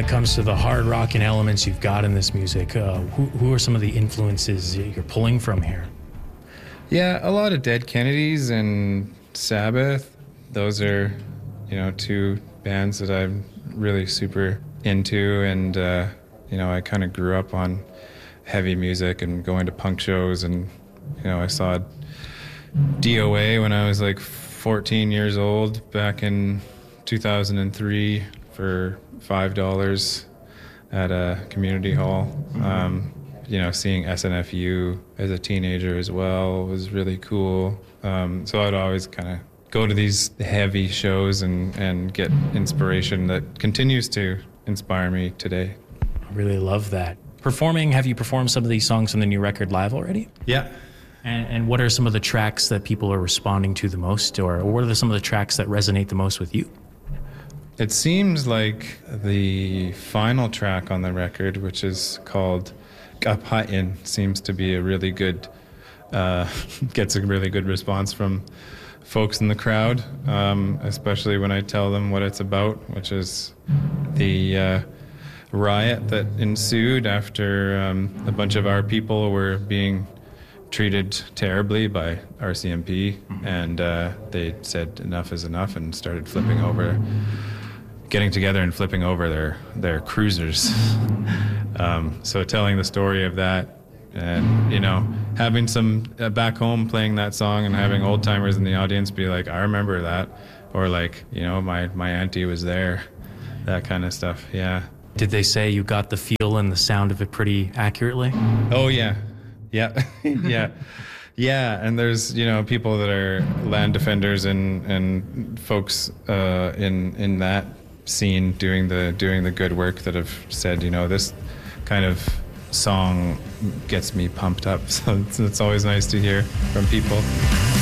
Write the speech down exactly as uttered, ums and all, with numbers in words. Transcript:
it comes to the hard rocking elements you've got in this music, uh, who, who are some of the influences you're pulling from here? Yeah, a lot of Dead Kennedys and Sabbath. Those are, you know, two bands that I'm really super into, and uh, you know, I kind of grew up on heavy music and going to punk shows, and you know, I saw D O A when I was like fourteen years old back in two thousand three for five dollars at a community hall. Um, you know, seeing S N F U as a teenager as well was really cool. Um, so I'd always kind of go to these heavy shows and, and get inspiration that continues to inspire me today. I really love that. Performing, have you performed some of these songs on the new record live already? Yeah. And, and what are some of the tracks that people are responding to the most, or, or what are the, some of the tracks that resonate the most with you? It seems like the final track on the record, which is called Kapain, seems to be a really good, uh, gets a really good response from folks in the crowd, um, especially when I tell them what it's about, which is the uh, riot that ensued after um, a bunch of our people were being treated terribly by R C M P, and uh, they said enough is enough and started flipping over, getting together and flipping over their, their cruisers. um, so telling the story of that, and, you know, having some uh, back home playing that song and having old timers in the audience be like, I remember that, or like, you know, my, my auntie was there, that kind of stuff. Yeah. Did they say you got the feel and the sound of it pretty accurately? Oh, yeah. Yeah. yeah. Yeah. And there's, you know, people that are land defenders and, and folks uh, in, in that scene doing the, doing the good work that have said, you know, this kind of song gets me pumped up. So it's, it's always nice to hear from people.